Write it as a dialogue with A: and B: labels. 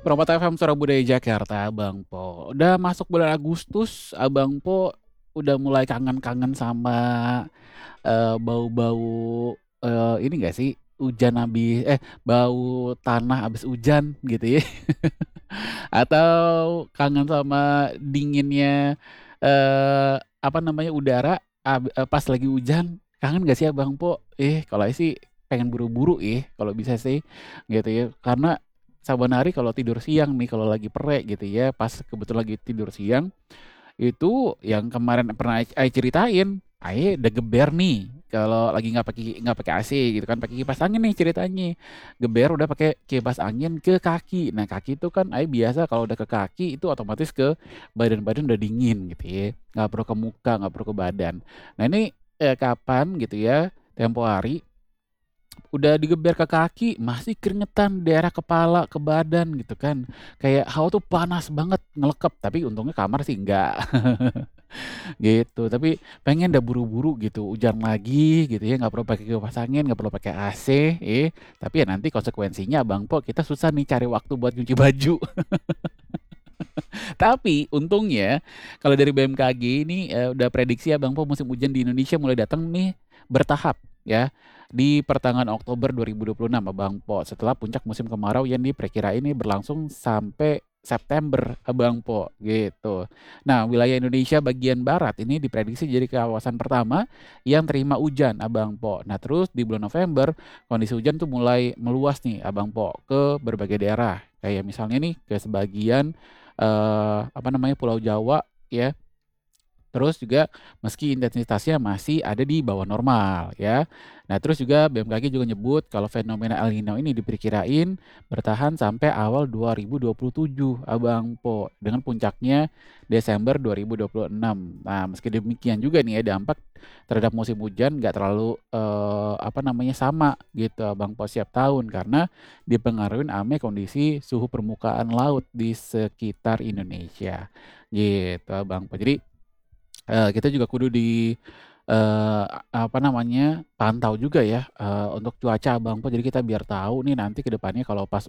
A: Permata FM Suara Budaya Jakarta, Abang Po. Udah masuk bulan Agustus, Abang Po udah mulai kangen-kangen sama bau-bau ini gak sih? Hujan habis bau tanah habis hujan gitu ya. Atau kangen sama dinginnya apa namanya udara pas lagi hujan. Kangen gak sih Abang Po? Kalau saya sih pengen buru-buru kalau bisa sih gitu ya. Karena saban hari kalau tidur siang nih, kalau lagi perek gitu ya, pas kebetulan lagi tidur siang, itu yang kemarin pernah Ai ceritain, Ai udah geber nih kalau lagi nggak pakai AC gitu kan, pakai kipas angin nih ceritanya. Geber udah pakai kipas angin ke kaki. Nah, kaki itu kan Ai biasa kalau udah ke kaki itu otomatis ke badan-badan udah dingin gitu ya. Nggak perlu ke muka, nggak perlu ke badan. Nah, ini kapan gitu ya, tempo hari udah digeber ke kaki, masih keringetan daerah kepala, ke badan gitu kan. Kayak hawa tuh panas banget, ngelekep, tapi untungnya kamar sih enggak. Gitu, tapi pengen dah buru-buru gitu, hujan lagi gitu ya, nggak perlu pakai kipas angin, nggak perlu pakai AC, tapi ya nanti konsekuensinya Bang Po, kita susah nih cari waktu buat nyuci baju. Tapi untungnya kalau dari BMKG ini udah prediksi ya Bang Po, musim hujan di Indonesia mulai datang nih bertahap ya di pertengahan Oktober 2026 Abang Po, setelah puncak musim kemarau yang diperkirain ini berlangsung sampai September Abang Po gitu. Nah, wilayah Indonesia bagian barat ini diprediksi jadi kawasan pertama yang terima hujan Abang Po. Nah, terus di bulan November kondisi hujan tuh mulai meluas nih Abang Po ke berbagai daerah. Kayak misalnya nih ke sebagian apa namanya, Pulau Jawa ya. Terus juga meski intensitasnya masih ada di bawah normal ya. Nah, terus juga BMKG juga nyebut kalau fenomena El Nino ini diperkirain bertahan sampai awal 2027 Abang Po, dengan puncaknya Desember 2026. Nah, meski demikian juga nih ya dampak terhadap musim hujan nggak terlalu apa namanya sama gitu Abang Po setiap tahun, karena dipengaruhi ame kondisi suhu permukaan laut di sekitar Indonesia. Gitu Abang Po. Jadi kita juga kudu apa namanya, pantau juga ya, untuk cuaca Bang Po, jadi kita biar tahu nih nanti ke depannya kalau pas